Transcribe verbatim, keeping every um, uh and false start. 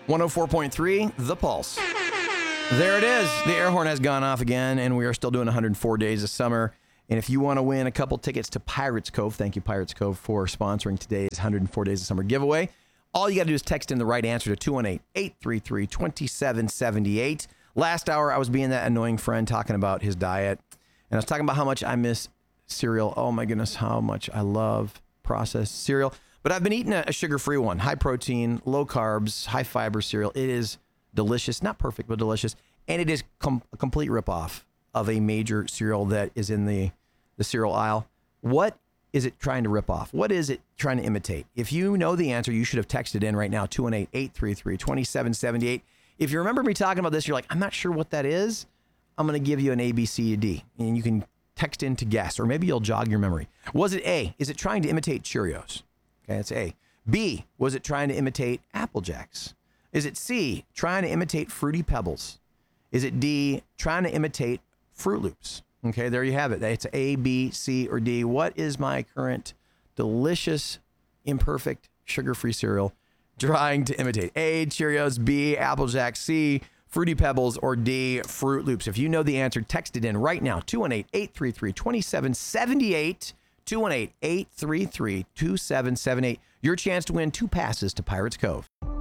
one oh four point three, The Pulse. There it is. The air horn has gone off again, and we are still doing one hundred four days of summer. And if you want to win a couple tickets to Pirates Cove, thank you, Pirates Cove, for sponsoring today's one hundred four days of summer giveaway. All you got to do is text in the right answer to two one eight, eight three three, two seven seven eight. Last hour, I was being that annoying friend talking about his diet. And I was talking about how much I miss cereal. Oh, my goodness, how much I love processed cereal. But I've been eating a, a sugar-free one, high protein, low carbs, high fiber cereal. It is delicious, not perfect, but delicious. And it is com- a complete ripoff of a major cereal that is in the, the cereal aisle. What is it trying to rip off? What is it trying to imitate? If you know the answer, you should have texted in right now, two one eight, eight three three, two seven seven eight. If you remember me talking about this, you're like, I'm not sure what that is. I'm going to give you an A, B, C, D, and you can text in to guess, or maybe you'll jog your memory. Was it A? Is it trying to imitate Cheerios? Okay, that's A. B, was it trying to imitate Apple Jacks? Is it C, trying to imitate Fruity Pebbles? Is it D, trying to imitate Fruit Loops? Okay, there you have it. It's A, B, C, or D. What is my current delicious, imperfect, sugar-free cereal trying to imitate? A, Cheerios, B, Apple Jacks, C, Fruity Pebbles, or D, Fruit Loops. If you know the answer, text it in right now, two one eight, eight three three, two seven seven eight, two one eight, eight three three, two seven seven eight. Your chance to win two passes to Pirates Cove.